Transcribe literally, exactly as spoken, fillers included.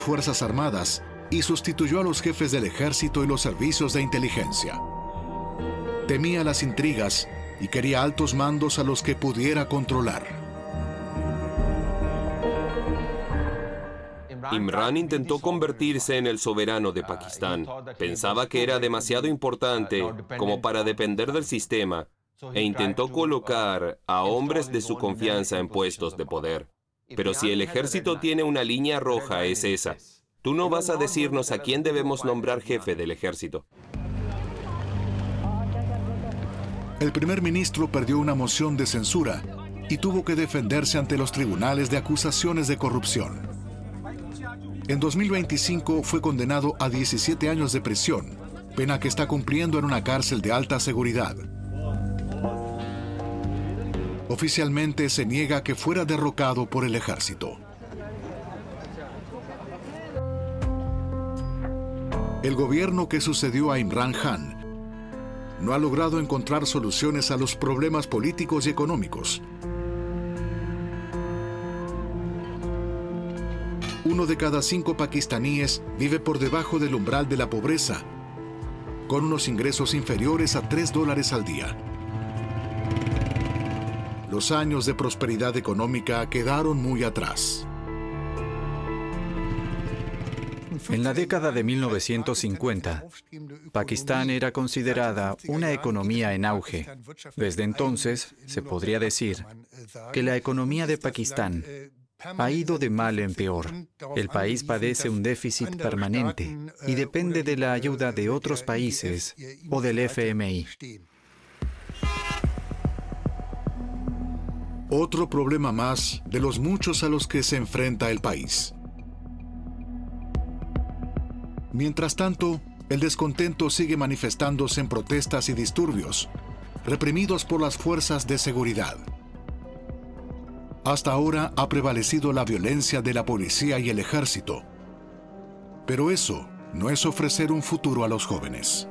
Fuerzas Armadas y sustituyó a los jefes del ejército y los servicios de inteligencia. Temía las intrigas y quería altos mandos a los que pudiera controlar. Imran intentó convertirse en el soberano de Pakistán. Pensaba que era demasiado importante como para depender del sistema e intentó colocar a hombres de su confianza en puestos de poder. Pero si el ejército tiene una línea roja, es esa. Tú no vas a decirnos a quién debemos nombrar jefe del ejército. El primer ministro perdió una moción de censura y tuvo que defenderse ante los tribunales de acusaciones de corrupción. En dos mil veinticinco fue condenado a diecisiete años de prisión, pena que está cumpliendo en una cárcel de alta seguridad. Oficialmente se niega que fuera derrocado por el ejército. El gobierno que sucedió a Imran Khan no ha logrado encontrar soluciones a los problemas políticos y económicos. Uno de cada cinco pakistaníes vive por debajo del umbral de la pobreza, con unos ingresos inferiores a tres dólares al día. Los años de prosperidad económica quedaron muy atrás. En la década de mil novecientos cincuenta, Pakistán era considerada una economía en auge. Desde entonces, se podría decir que la economía de Pakistán ha ido de mal en peor. El país padece un déficit permanente y depende de la ayuda de otros países o del F M I. Otro problema más de los muchos a los que se enfrenta el país. Mientras tanto, el descontento sigue manifestándose en protestas y disturbios, reprimidos por las fuerzas de seguridad. Hasta ahora ha prevalecido la violencia de la policía y el ejército. Pero eso no es ofrecer un futuro a los jóvenes.